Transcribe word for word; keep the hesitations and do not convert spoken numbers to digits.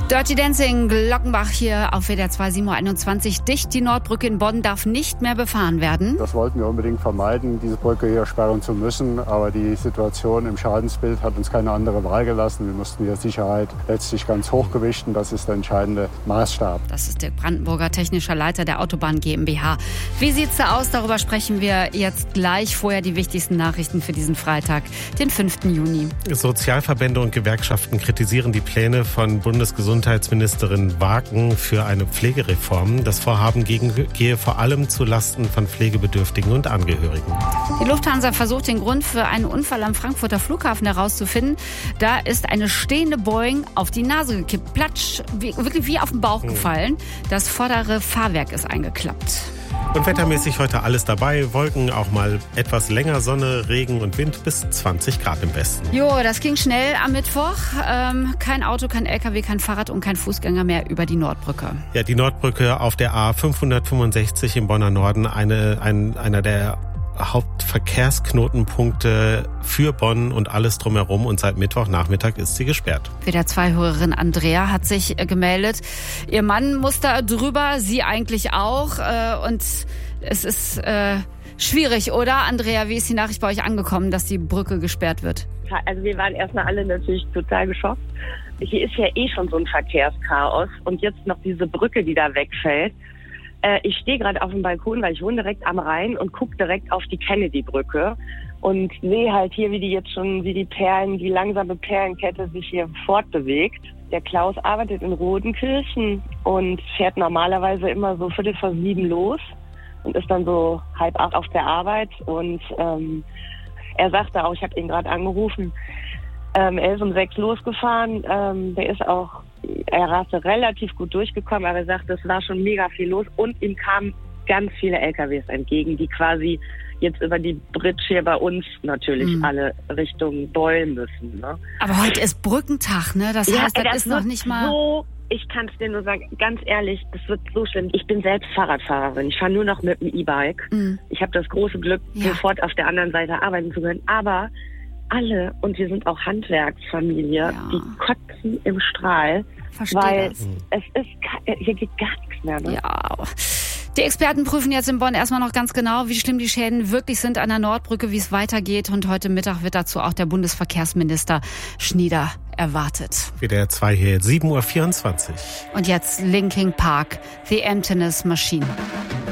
Dirty Dancing, Glockenbach hier auf W D R zwei, sieben Uhr einundzwanzig. Dicht, die Nordbrücke in Bonn darf nicht mehr befahren werden. Das wollten wir unbedingt vermeiden, diese Brücke hier sperren zu müssen. Aber die Situation im Schadensbild hat uns keine andere Wahl gelassen. Wir mussten die Sicherheit letztlich ganz hochgewichten. Das ist der entscheidende Maßstab. Das ist der Brandenburger technischer Leiter der Autobahn GmbH. Wie sieht's da aus? Darüber sprechen wir jetzt gleich. Vorher die wichtigsten Nachrichten für diesen Freitag, den fünften Juni. Sozialverbände und Gewerkschaften kritisieren die Pläne von Bundesgesundheitsministerin Wagen für eine Pflegereform. Das Vorhaben gehe vor allem zu Lasten von Pflegebedürftigen und Angehörigen. Die Lufthansa versucht, den Grund für einen Unfall am Frankfurter Flughafen herauszufinden. Da ist eine stehende Boeing auf die Nase gekippt. Platsch, wie, wirklich wie auf den Bauch gefallen. Das vordere Fahrwerk ist eingeklappt. Und wettermäßig heute alles dabei. Wolken, auch mal etwas länger Sonne, Regen und Wind bis zwanzig Grad im Westen. Jo, das ging schnell am Mittwoch. Ähm, kein Auto, kein L K W, kein Fahrrad und kein Fußgänger mehr über die Nordbrücke. Ja, die Nordbrücke auf der A fünfhundertfünfundsechzig im Bonner Norden, eine, ein, einer der Hauptverkehrsknotenpunkte für Bonn und alles drumherum. Und seit Mittwochnachmittag ist sie gesperrt. W D R zwei-Hörerin Andrea hat sich äh, gemeldet. Ihr Mann muss da drüber, sie eigentlich auch. Äh, und es ist äh, schwierig, oder? Andrea, wie ist die Nachricht bei euch angekommen, dass die Brücke gesperrt wird? Also wir waren erstmal alle natürlich total geschockt. Hier ist ja eh schon so ein Verkehrschaos. Und jetzt noch diese Brücke, die da wegfällt. Ich stehe gerade auf dem Balkon, weil ich wohne direkt am Rhein und gucke direkt auf die Kennedy-Brücke und sehe halt hier, wie die jetzt schon, wie die Perlen, die langsame Perlenkette sich hier fortbewegt. Der Klaus arbeitet in Rodenkirchen und fährt normalerweise immer so viertel vor sieben los und ist dann so halb acht auf der Arbeit. Und ähm, er sagte auch, ich habe ihn gerade angerufen, ähm, er ist um sechs losgefahren, ähm, der ist auch Er raste relativ gut durchgekommen, aber er sagte, es war schon mega viel los und ihm kamen ganz viele L K Ws entgegen, die quasi jetzt über die Bridge hier bei uns natürlich mhm. alle Richtung Beul müssen. Ne? Aber heute ist Brückentag, ne? Das ja, heißt, das, das ist noch nicht mal... So, ich kann es dir nur sagen, ganz ehrlich, das wird so schlimm. Ich bin selbst Fahrradfahrerin, ich fahre nur noch mit dem E-Bike. Mhm. Ich habe das große Glück, ja. sofort auf der anderen Seite arbeiten zu können, aber... alle, und wir sind auch Handwerksfamilie, ja. die kotzen im Strahl, Verstehe weil das. es ist, hier geht gar nichts mehr. Ne? Ja. Die Experten prüfen jetzt in Bonn erstmal noch ganz genau, wie schlimm die Schäden wirklich sind an der Nordbrücke, wie es weitergeht. Und heute Mittag wird dazu auch der Bundesverkehrsminister Schnieder erwartet. W D R zwei hier, sieben Uhr vierundzwanzig. Und jetzt Linkin Park, The Emptiness Machine.